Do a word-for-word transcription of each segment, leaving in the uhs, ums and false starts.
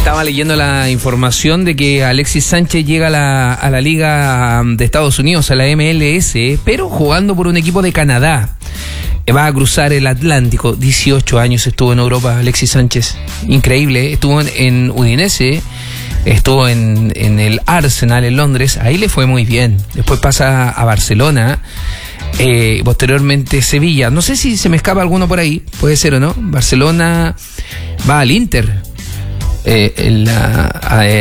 Estaba leyendo la información de que Alexis Sánchez llega a la, a la Liga de Estados Unidos, a la M L S, pero jugando por un equipo de Canadá. Va a cruzar el Atlántico. dieciocho años estuvo en Europa Alexis Sánchez. Increíble, ¿eh? Estuvo en, en Udinese, estuvo en, en el Arsenal en Londres, ahí le fue muy bien. Después pasa a Barcelona, eh, posteriormente Sevilla. No sé si se me escapa alguno por ahí, puede ser o no. Barcelona va al Inter. Eh, la,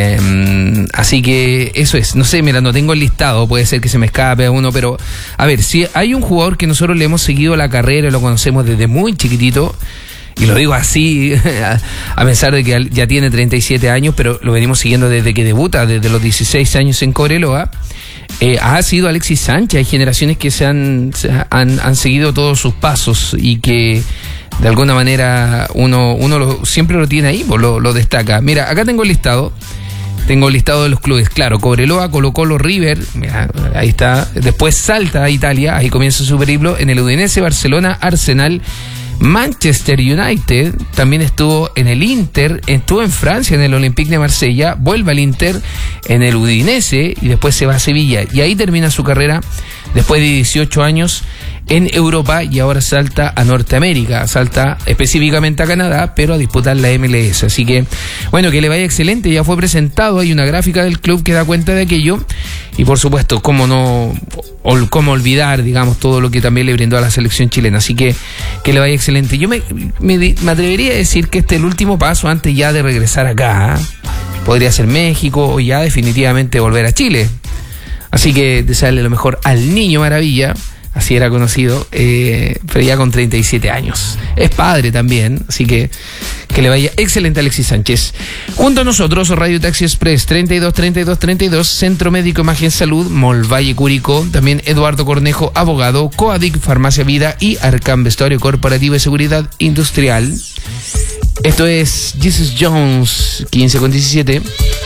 eh, así que eso es, no sé, mira, no tengo el listado, puede ser que se me escape a uno, pero a ver, si hay un jugador que nosotros le hemos seguido la carrera, lo conocemos desde muy chiquitito, y lo digo así, a, a pesar de que ya tiene treinta y siete años, pero lo venimos siguiendo desde que debuta, desde los dieciséis años en Cobreloa, eh, ha sido Alexis Sánchez. Hay generaciones que se han, se han, han seguido todos sus pasos y que de alguna manera uno, uno lo, siempre lo tiene ahí, pues lo, lo destaca. Mira, acá tengo el listado. Tengo el listado de los clubes. Claro, Cobreloa, Colo-Colo, River. Mira, ahí está. Después salta a Italia. Ahí comienza su periplo. En el Udinese, Barcelona, Arsenal, Manchester United. También estuvo en el Inter. Estuvo en Francia, en el Olympique de Marsella. Vuelve al Inter, en el Udinese. Y después se va a Sevilla. Y ahí termina su carrera después de dieciocho años en Europa, y ahora salta a Norteamérica, salta específicamente a Canadá, pero a disputar la M L S. Así que, bueno, que le vaya excelente. Ya fue presentado, hay una gráfica del club que da cuenta de aquello, y por supuesto, cómo no, o cómo olvidar, digamos, todo lo que también le brindó a la selección chilena. Así que, que le vaya excelente. Yo me, me, me atrevería a decir que este es el último paso antes ya de regresar acá. Podría ser México, o ya definitivamente volver a Chile. Así que desearle lo mejor al Niño Maravilla. Así era conocido, eh, pero ya con treinta y siete años. Es padre también, así que que le vaya excelente a Alexis Sánchez. Junto a nosotros, Radio Taxi Express, treinta y dos, treinta y dos, treinta y dos, Centro Médico Imagen Salud, Mall Valle Curicó, también Eduardo Cornejo, abogado, Coadic, Farmacia Vida y Arcam Vestuario Corporativo y Seguridad Industrial. Esto es Jesus Jones, quince con diecisiete.